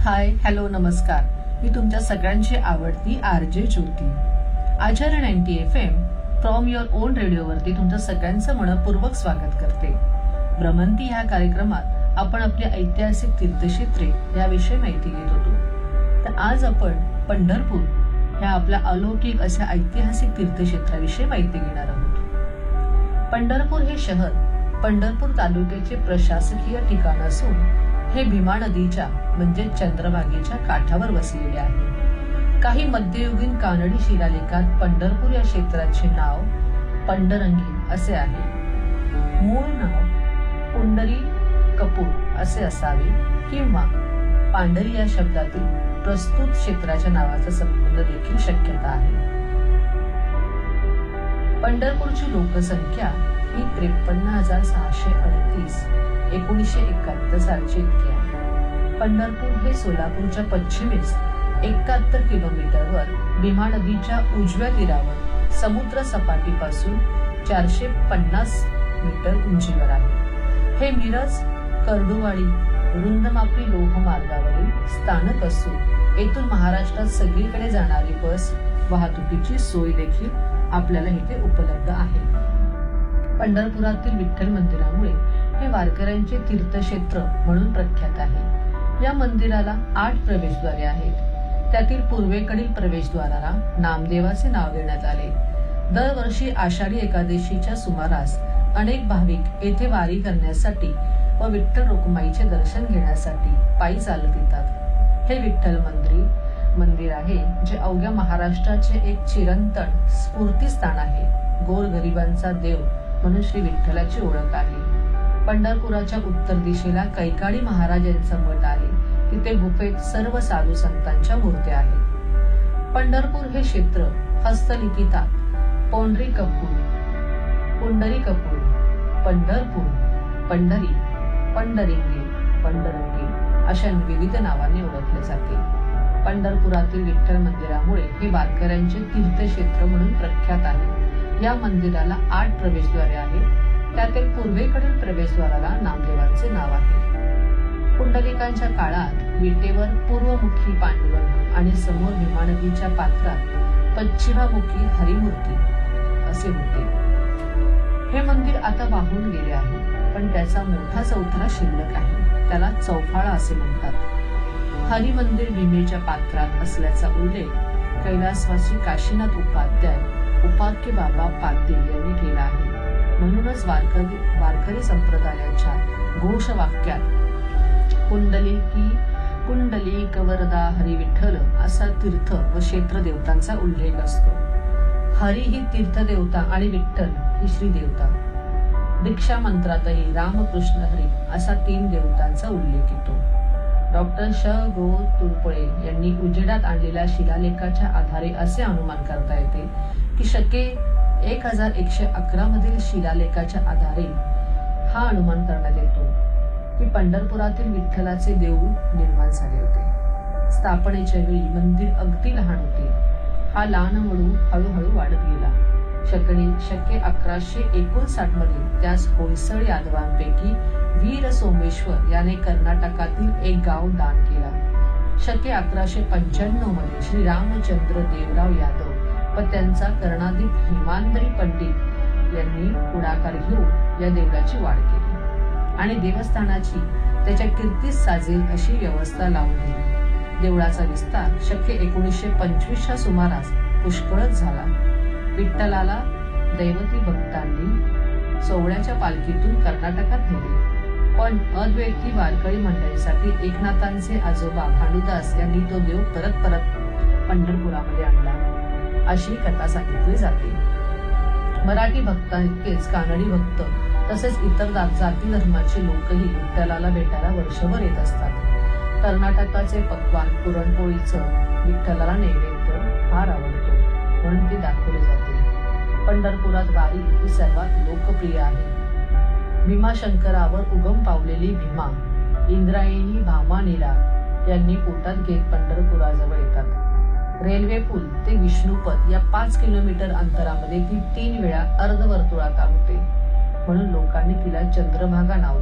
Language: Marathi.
हाय हॅलो नमस्कार. मी तुमच्या सगळ्यांची आवडती RJ Jyoti. Acharya 90 FM from your on रेडिओवरती तुमचं सगळ्यांचं मनपूर्वक स्वागत करते. भ्रमंती ह्या कार्यक्रमात आपण आपली ऐतिहासिक तीर्थक्षेत्रे याविषयी माहिती घेत होतो. तर आज आपण पंढरपूर ह्या आपल्या अलौकिक अशा ऐतिहासिक तीर्थक्षेत्राविषयी माहिती घेणार आहोत. पंढरपूर हे शहर पंढरपूर तालुक्याचे प्रशासकीय ठिकाण असून हे भीमा नदीच्या म्हणजे चंद्रभागेच्या काठावर वसलेले आहे. काही मध्ययुगीन कानडी शिलालेखात पंढरपूर या क्षेत्राचे नाव पंडरंगी असे आहे. मूळ नाव पुंडरी कपूर असे असावे किंवा पांढरी या शब्दातील प्रस्तुत क्षेत्राच्या नावाचा संबंध देखील शक्यता आहे. पंढरपूरची लोकसंख्या ही 53,638 1971 सालची इतकी आहे. पंढरपूर हे सोलापूरच्या पश्चिमेस 71 किलोमीटरवर भीमा नदीच्या उजव्या तीरावर समुद्र सपाटीपासून 450 मीटर उंचीवर आहे. हे मिरज कर्डुवाडी रुंदमापी लोहमार्गावरील स्थानक असून येथून महाराष्ट्रात सगळीकडे जाणारी बस वाहतुकीची सोय देखील आपल्याला इथे उपलब्ध आहे. पंढरपुरातील विठ्ठल मंदिरामुळे हे वारकऱ्यांचे तीर्थक्षेत्र म्हणून प्रख्यात आहे. या मंदिराला 8 प्रवेशद्वारे आहेत. त्यातील पूर्वेकडील प्रवेशद्वाराला नामदेवाचे नाव देण्यात आले. दरवर्षी आषाढी एकादशीच्या सुमारास अनेक भाविक येथे वारी करण्यासाठी व विठ्ठल रुक्माईचे दर्शन घेण्यासाठी पायी चालत येतात. हे विठ्ठल मंदिर आहे जे अवघ्या महाराष्ट्राचे एक चिरंतन स्फूर्तीस्थान आहे. गोरगरिबांचा देव म्हणून श्री विठ्ठलाची ओळख आहे. पंढरपुराच्या उत्तर दिशेला कैकाडी महाराज यांचा मठ आहे. तिथे गुफेत सर्व साधू संतांच्या मूर्त्या आहेत. पंढरपूर हे क्षेत्र हस्तलिखितात पुंडरी कपूर, पंढरपूर, पंढरी, पंडरंगी अशा विविध नावांनी ओळखले जाते. पंढरपुरातील विठ्ठल मंदिरामुळे हे वारकऱ्यांचे तीर्थक्षेत्र म्हणून प्रख्यात आहे. या मंदिराला 8 प्रवेशद्वारे आहेत. त्यातील पूर्वेकडील प्रवेशद्वाराला नामदेवांचे नाव आहे. पुंडलिकांच्या काळात विटेवर पूर्वमुखी पांडुरंग आणि समोर भीमा नदीच्या पात्रात पश्चिमामुखी हरिमूर्ती असे होते. हे मंदिर आता वाहून गेले आहे, पण त्याचा मोठा चौथरा शिल्लक आहे. त्याला चौफाळा असे म्हणतात. हरिमंदिर भीमेच्या पात्रात असल्याचा उल्लेख कैलासवासी काशीनाथ उपाख्य बाबा पाटील यांनी केला आहे. म्हणूनच वारकरी संप्रदायाच्या घोषवाक्यात पुंडलिक वरदा हरी विठ्ठल असा तीर्थ व क्षेत्र देवतांचा उल्लेख असतो. हरी ही तीर्थदेवता आणि विठ्ठल ही श्री देवता. दीक्षा मंत्रातही रामकृष्ण हरी असा 3 देवतांचा उल्लेख येतो. डॉक्टर श. गो. तुरपळे यांनी उजेडात आणलेल्या शिलालेखाच्या आधारे असे अनुमान करता येते की शके 1111 मधील शिलालेखाच्या आधारे हा अनुमान करण्यात येतो की पंढरपुरातील विठ्ठलाचे देऊळ निर्माण झाले होते. स्थापनेच्या वेळी मंदिर अगदी लहान होते. हा लहान वळू हळूहळू वाढत गेला. शके 1159 मध्ये त्यास होयसळ यादवांपैकी वीर सोमेश्वर याने कर्नाटकातील एक गाव दान केला. शके 1195 मध्ये श्री रामचंद्र देवराव यादव व त्यांचा कर्णाधिक हेमांद्री पंडित यांनी पुढाकार घेऊन या देवळाची वाढ केली आणि देवस्थानाची त्याच्या कीर्तीस साजेल अशी व्यवस्था लावून दिली. देवळाचा विस्तार शके 1925च्या सुमारास पुष्कळच झाला. विठ्ठलाला दैवती भक्तांनी सोहळ्याच्या पालखीतून कर्नाटकात नेले, पण अद्वैती वारकरी मंडळीसाठी एकनाथांचे आजोबा भानुदास यांनी तो देव परत पंढरपुरामध्ये आणला अशी कथा सांगितली जाते. मराठी भक्तांइतकेच कानडी भक्त तसेच इतर जाती धर्माचे लोकही विठ्ठलाला भेटायला वर्षभर येत असतात. कर्नाटकाचे पक्वान पुरणपोळीचं विठ्ठलाला नैवेद्य फार आवडतो म्हणून ती दाखवली जाते. पंढरपुरात वारी ही सर्वात लोकप्रिय आहे. भीमाशंकरावर उगम पावलेली भीमा इंद्रायणी भामानीला यांनी पोटात घेत पंढरपुराजवळ येतात. रेल्वे पूल ते विष्णुपद या 5 किलोमीटर अंतरामध्ये ती 3 वेळा अर्धवर्तुळाकार होते. म्हणून लोकांनी तिला चंद्रभागा नाव